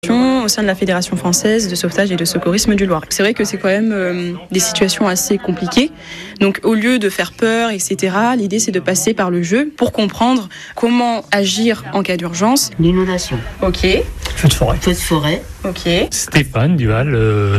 Au sein de la Fédération française de sauvetage et de secourisme du Loiret. C'est vrai que c'est quand même des situations assez compliquées. Donc au lieu de faire peur, etc., l'idée c'est de passer par le jeu pour comprendre comment agir en cas d'urgence. L'inondation. Ok. Feu de forêt. Feu de forêt. Ok. Stéphane Duval,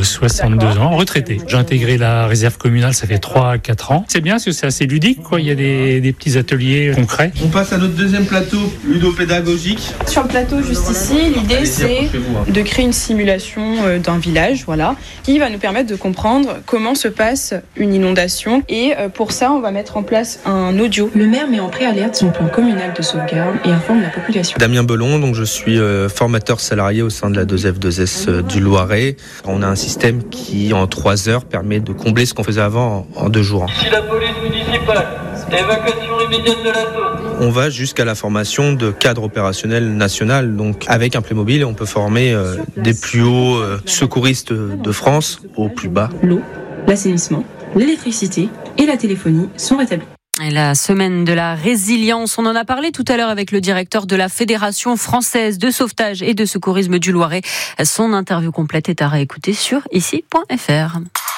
62 ans, retraité. J'ai intégré la réserve communale, ça fait 3-4 ans. C'est bien parce que c'est assez ludique, quoi. Il y a des petits ateliers concrets. On passe à notre deuxième plateau, ludopédagogique. Sur le plateau juste ici, l'idée c'est de créer une simulation d'un village, voilà, qui va nous permettre de comprendre comment se passe une inondation. Et pour ça, on va mettre en place un audio. Le maire met en préalerte son plan communal de sauvegarde et informe la population. Damien Belon, donc je suis formateur salarié au sein de la 2F2S du Loiret. On a un système qui, en 3 heures, permet de combler ce qu'on faisait avant en 2 jours. Ici la police municipale, évacuation immédiate de la zone. On va jusqu'à la formation de cadre opérationnel national. Donc, avec un Playmobil, on peut former des plus hauts secouristes de France aux plus bas. L'eau, l'assainissement, l'électricité et la téléphonie sont rétablis. Et la semaine de la résilience, on en a parlé tout à l'heure avec le directeur de la Fédération française de sauvetage et de secourisme du Loiret. Son interview complète est à réécouter sur ici.fr.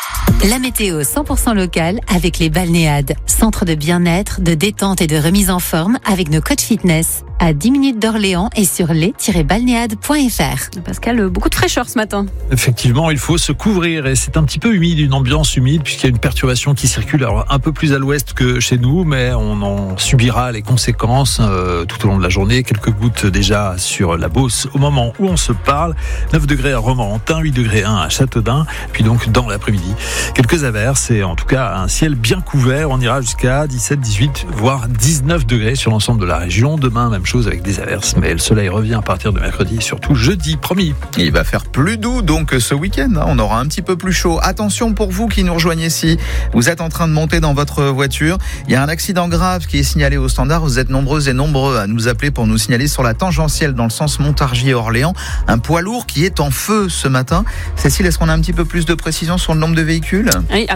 La météo 100% locale avec les Balnéades. Centre de bien-être, de détente et de remise en forme avec nos coachs fitness. À 10 minutes d'Orléans et sur les-balnéades.fr. Pascal, beaucoup de fraîcheur ce matin. Effectivement, il faut se couvrir et c'est un petit peu humide, une ambiance humide puisqu'il y a une perturbation qui circule alors un peu plus à l'ouest que chez nous, mais on en subira les conséquences tout au long de la journée. Quelques gouttes déjà sur la Beauce au moment où on se parle. 9 degrés à Romorantin, 8 degrés 1 à Châteaudun, puis donc dans l'après-midi. Quelques averses et en tout cas un ciel bien couvert. On ira jusqu'à 17, 18, voire 19 degrés sur l'ensemble de la région. Demain, même chose avec des averses, mais le soleil revient à partir de mercredi et surtout jeudi, promis. Il va faire plus doux donc ce week-end, on aura un petit peu plus chaud. Attention pour vous qui nous rejoignez ici, vous êtes en train de monter dans votre voiture, il y a un accident grave qui est signalé au standard, vous êtes nombreuses et nombreux à nous appeler pour nous signaler sur la tangentielle dans le sens Montargis-Orléans, un poids lourd qui est en feu ce matin. Cécile, est-ce qu'on a un petit peu plus de précision sur le nombre de véhicules ? Oui,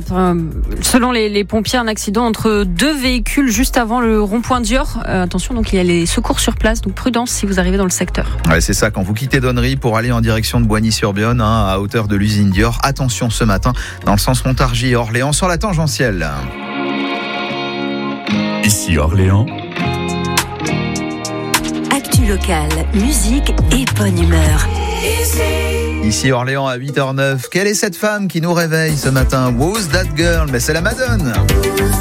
selon les pompiers, un accident entre 2 véhicules juste avant le rond-point Dior. Attention, donc il y a les secours sur place, donc prudence si vous arrivez dans le secteur. Ouais, c'est ça, quand vous quittez Donnery pour aller en direction de Boigny-sur-Bionne, à hauteur de l'usine Dior, attention ce matin dans le sens Montargis-Orléans sur la tangentielle. Ici Orléans. Actu locale, musique et bonne humeur. Ici Orléans à 8h09. Quelle est cette femme qui nous réveille ce matin? Who's that girl? Mais c'est la Madone.